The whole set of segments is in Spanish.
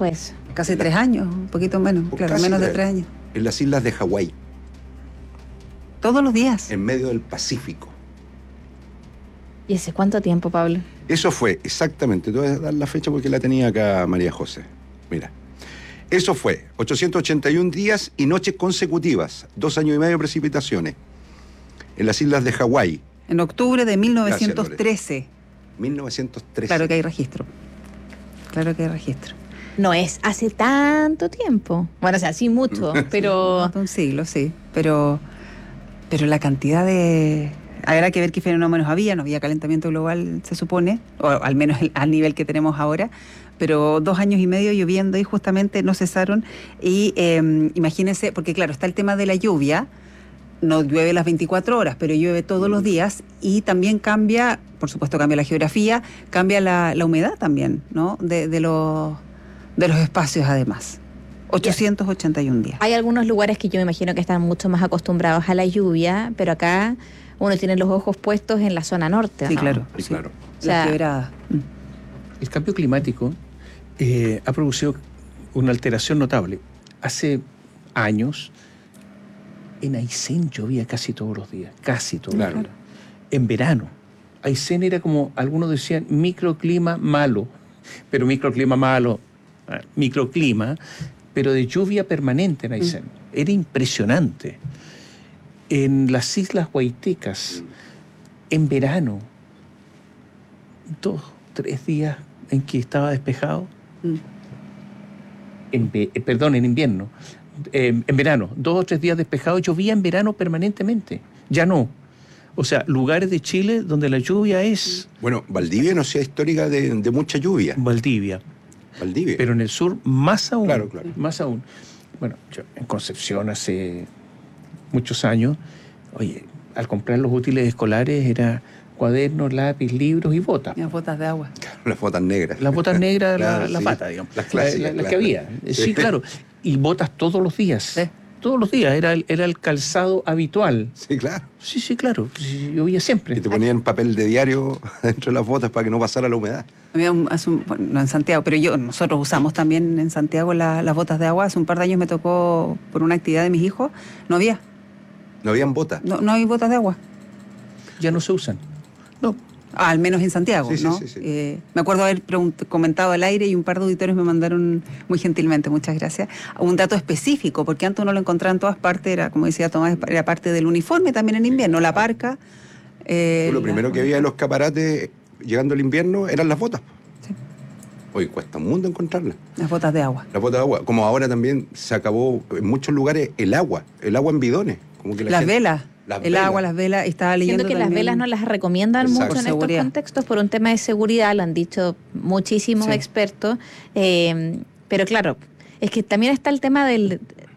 fue eso? Casi 3 años, un poquito menos, claro, menos de 3 años. En las islas de Hawái. Todos los días. En medio del Pacífico. ¿Y ese cuánto tiempo, Pablo? Eso fue exactamente, te voy a dar la fecha porque la tenía acá María José. Mira, eso fue 881 días y noches consecutivas, 2 años y medio de precipitaciones, en las islas de Hawái. En octubre de 1913. Gracias, 1913. Claro que hay registro. Claro que hay registro. No es hace tanto tiempo. Bueno, o sea, sí mucho, pero... Un siglo, sí. Pero la cantidad de... Habrá que ver qué fenómenos había. No había calentamiento global, se supone, o al menos al nivel que tenemos ahora. Pero 2 años y medio lloviendo y justamente no cesaron. Y imagínense, porque claro, está el tema de la lluvia. No llueve las 24 horas, pero llueve todos los días y también cambia, por supuesto cambia la geografía, cambia la humedad también, ¿no? De los espacios además. 881 días. Hay algunos lugares que yo me imagino que están mucho más acostumbrados a la lluvia, pero acá uno tiene los ojos puestos en la zona norte, ¿no? Sí, claro. Sí, claro. O sea, La quebrada. El cambio climático ha producido una alteración notable. Hace años, en Aysén llovía casi todos los días, casi todos los días. En verano. Aysén era como, algunos decían, microclima malo, pero microclima, pero de lluvia permanente en Aysén. Era impresionante. En las islas Huaytecas, en verano, 2, 3 días en que estaba despejado, en invierno, en verano, 2 o 3 días despejado, llovía en verano permanentemente, ya no. O sea, lugares de Chile donde la lluvia es... Bueno, Valdivia no sea histórica de mucha lluvia. Valdivia. Pero en el sur más aún. Claro. Más aún. Bueno, yo en Concepción hace muchos años, oye, al comprar los útiles escolares era cuadernos, lápiz, libros y botas. Las botas de agua. Las botas negras. Las botas negras, Claro, la sí. pata, digamos. Las clásicas, las que había. Sí, claro. Y botas todos los días. Sí. Todos los días. Era el calzado habitual. Sí, claro. Sí, claro. Sí, llovía siempre. Y te ponían papel de diario dentro de las botas para que no pasara la humedad. No en Santiago, pero nosotros usamos también en Santiago las botas de agua. Hace un par de años me tocó, por una actividad de mis hijos, no había. No habían botas. No hay botas de agua. Ya no se usan. No. Al menos en Santiago, Sí, ¿no? sí. Me acuerdo haber comentado al aire y un par de auditores me mandaron muy gentilmente, muchas gracias, un dato específico, porque antes uno lo encontraba en todas partes, era, como decía Tomás, era parte del uniforme también en invierno, la parca. Lo primero que había en los escaparates llegando el invierno eran las botas. Sí. Hoy cuesta un mundo encontrarlas. Las botas de agua. Las botas de agua. Como ahora también se acabó en muchos lugares el agua en bidones. Como que Las velas. Agua, las velas, estaba leyendo siento que también. las velas no las recomiendan Exacto. mucho en estos Seguridad. contextos por un tema de seguridad, lo han dicho muchísimos expertos, pero claro, es que también está el tema del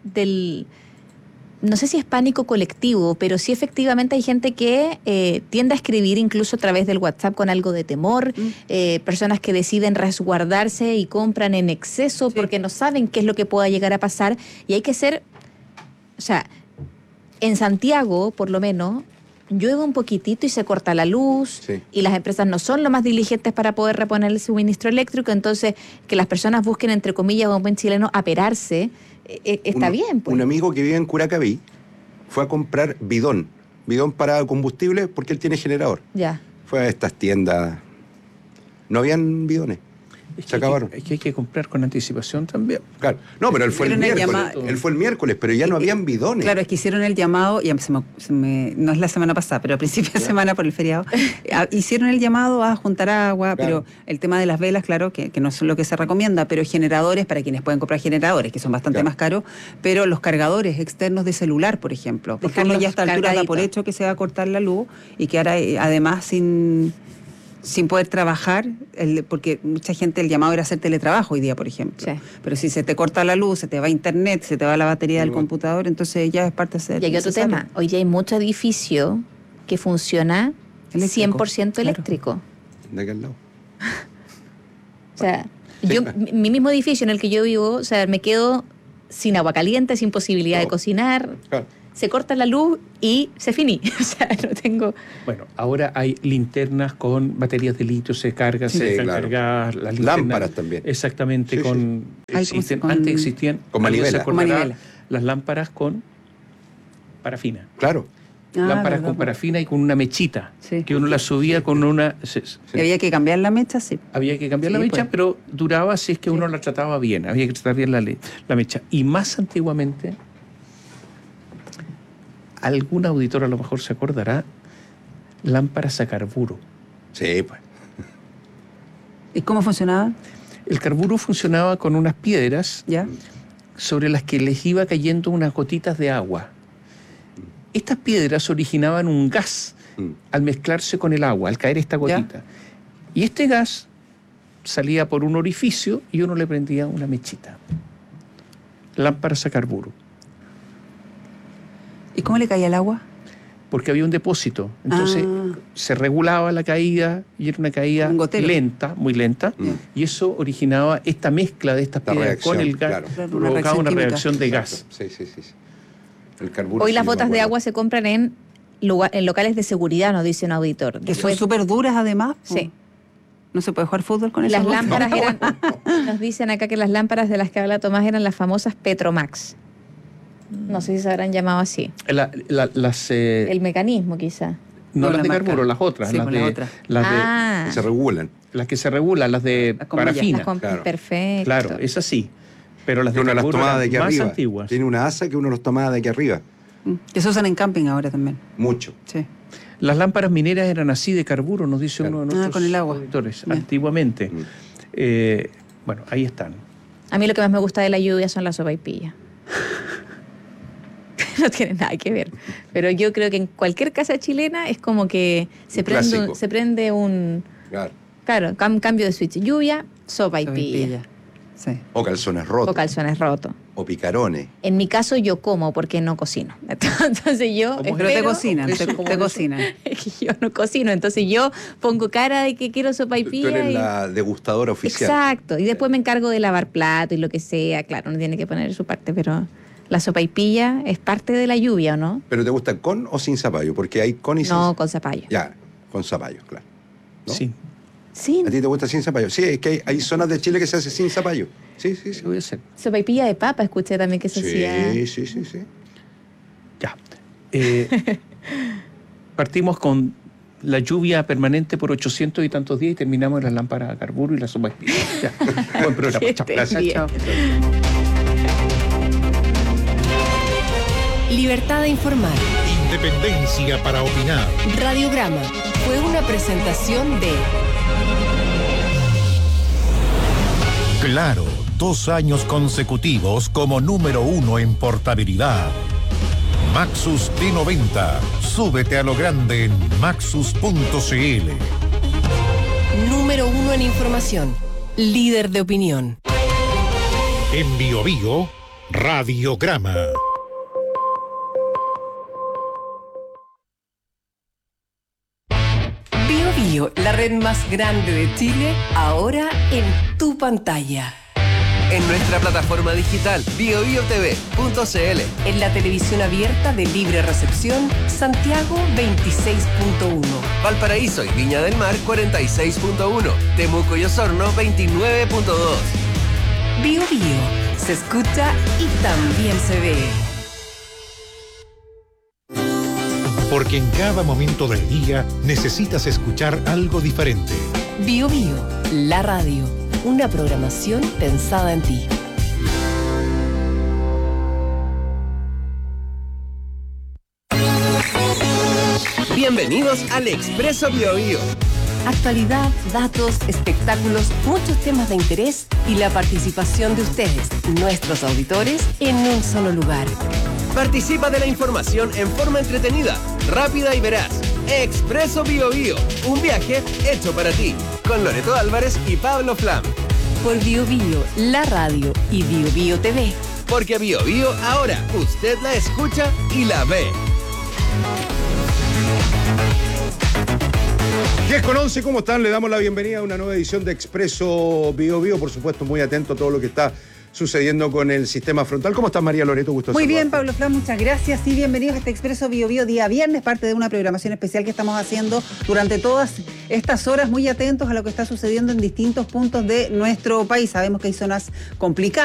no sé si es pánico colectivo, pero sí efectivamente hay gente que tiende a escribir incluso a través del WhatsApp con algo de temor, personas que deciden resguardarse y compran en exceso porque no saben qué es lo que pueda llegar a pasar, y hay que ser, o sea, en Santiago, por lo menos, llueve un poquitito y se corta la luz, y las empresas no son lo más diligentes para poder reponer el suministro eléctrico, entonces que las personas busquen, entre comillas, a un buen chileno, aperarse, está bien. Pues. Un amigo que vive en Curacaví fue a comprar bidón para combustible porque él tiene generador. Ya. Fue a estas tiendas, no habían bidones. Se acabaron. Es que hay que comprar con anticipación también. Claro. No, pero él fue el miércoles. Él fue el miércoles, pero ya no habían bidones. Claro, es que hicieron el llamado, y no es la semana pasada, pero a principio de semana por el feriado, hicieron el llamado a juntar agua, pero el tema de las velas, claro, que no es lo que se recomienda, pero generadores, para quienes pueden comprar generadores, que son bastante más caros, pero los cargadores externos de celular, por ejemplo, porque uno ya a esta altura da por hecho que se va a cortar la luz y que ahora además sin poder trabajar, porque mucha gente, el llamado era hacer teletrabajo hoy día, por ejemplo. Sí. Pero si se te corta la luz, se te va internet, se te va la batería del computador, entonces ya es parte de ser. Y hay otro tema. Hoy ya hay mucho edificio que funciona eléctrico, 100% eléctrico. De aquel lado. O sea, mi mismo edificio en el que yo vivo, o sea, me quedo sin agua caliente, sin posibilidad de cocinar. Claro. se corta la luz y se finí. O sea, no tengo... Bueno, ahora hay linternas con baterías de litio, se cargan, se dejan cargadas. Las lámparas también. Exactamente, Sí, con... Ay, Existen, con- antes existían... con manivela. se acordará, Con manivela. las lámparas con parafina. Claro. Lámparas verdad. con parafina y con una mechita, Sí. que uno la subía con una... Y había que cambiar la mecha, sí. Había que cambiar Sí, la mecha, pues. pero duraba si es que uno la trataba bien, había que tratar bien la mecha. Y más antiguamente, algún auditor a lo mejor se acordará, lámparas a carburo. Sí, pues. ¿Y cómo funcionaba? El carburo funcionaba con unas piedras ¿Ya? sobre las que les iba cayendo unas gotitas de agua. Estas piedras originaban un gas al mezclarse con el agua, al caer esta gotita. Y este gas salía por un orificio y uno le prendía una mechita. Lámparas a carburo. ¿Y cómo le caía el agua? Porque había un depósito. Entonces se regulaba la caída y era una caída Un gotero. lenta, muy lenta. Y eso originaba esta mezcla de estas La piedras con reacción, el gas. claro. Claro, una Provocaba reacción una química. reacción de gas. Sí, sí, sí. El carburo. Hoy sí, las yo me botas de acuerdo. agua se compran en locales de seguridad, nos dice un auditor. Que Después- son súper duras además. po. Sí. No se puede jugar fútbol con Y esas las botas. lámparas eran, nos dicen acá que las lámparas de las que habla Tomás eran las famosas Petromax. No sé si se habrán llamado así. Las, El mecanismo quizá. no No, las la de marca. carburo, las otras. Sí, las, pues, de, las otras. las, de- Ah, Se regulan. las que se regulan, las de Las con mallas, parafina. Claro. Perfecto. Claro, es así. Pero las Que de uno las carburo tomaba eran de aquí más arriba. antiguas. Tiene una asa que uno los tomaba de aquí arriba. Que se usan en camping ahora también. Mucho. Sí. Las lámparas mineras eran así de carburo, nos dice Claro. uno de nuestros con el agua. auditores, Bien. antiguamente. Bueno, ahí están. A mí lo que más me gusta de la lluvia son las sopaipillas. No tiene nada que ver. Pero yo creo que en cualquier casa chilena es como que se Un prende, clásico. se prende un... Claro. Claro, cambio de switch. Lluvia, sopaipilla. Sopaipilla. Sí. O calzones rotos. O calzones rotos. O picarones. En mi caso yo como porque no cocino. Entonces yo ¿Cómo es? Pero te espero- cocinan, eso, te ¿cómo es eso? cocinan. Es que yo no cocino, entonces yo pongo cara de que quiero Tú sopaipilla. eres y- la degustadora oficial. Exacto, y después me encargo de lavar plato y lo que sea, claro, uno tiene que poner su parte, pero la sopaipilla es parte de la lluvia, ¿o no? ¿Pero te gusta con o sin zapallo? Porque hay con y sin. No, con zapallo. Ya, con zapallo, claro. ¿No? Sí, Sí, ¿A ti te gusta sin zapallo? Sí, es que hay zonas de Chile que se hace sin zapallo. Sí, sí, sí. lo voy a hacer. sopaipilla de papa, escuché también que se hacía. Sí, sí, sí, sí. Ya. Partimos con la lluvia permanente por 800 y tantos días y terminamos en las lámparas a carburo y las sopaipillas. Ya. Buen programa. Que Chao. estés Gracias. bien. Chao. Libertad de informar. Independencia para opinar. Radiograma fue una presentación de Claro, 2 años consecutivos como número 1 en portabilidad. Maxus T90. Súbete a lo grande en maxus.cl. número 1 en información. Líder de opinión. En Bio Bio, Radiograma. Bio Bio, la red más grande de Chile, ahora en tu pantalla. En nuestra plataforma digital biobiotv.cl. En la televisión abierta de libre recepción, Santiago 26.1. Valparaíso y Viña del Mar 46.1. Temuco y Osorno 29.2. Bio Bio, se escucha y también se ve. Porque en cada momento del día necesitas escuchar algo diferente. Bio Bio, la radio, una programación pensada en ti. Bienvenidos al Expreso BioBio. Actualidad, datos, espectáculos, muchos temas de interés y la participación de ustedes, nuestros auditores, en un solo lugar. Participa de la información en forma entretenida, rápida y veraz. Expreso BioBio, un viaje hecho para ti. Con Loreto Álvarez y Pablo Flam. Por Bio Bio, la radio y Bio Bio TV. Porque BioBio ahora usted la escucha y la ve. 10:11, ¿cómo están? Le damos la bienvenida a una nueva edición de Expreso Bio Bio. Por supuesto, muy atento a todo lo que está sucediendo con el sistema frontal. ¿Cómo estás, María Loreto? Gusto Muy bien, saludarte. Pablo Flan, muchas gracias y bienvenidos a este Expreso Bio Bio día viernes, parte de una programación especial que estamos haciendo durante todas estas horas, muy atentos a lo que está sucediendo en distintos puntos de nuestro país. Sabemos que hay zonas complicadas.